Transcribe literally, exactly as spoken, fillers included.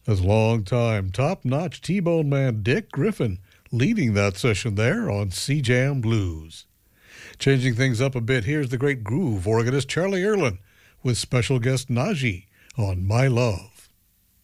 As long-time top-notch T-Bone man Dick Griffin leading that session there on C-Jam Blues. Changing things up a bit, here's the great groove organist Charlie Erlin with special guest Najee on My Love.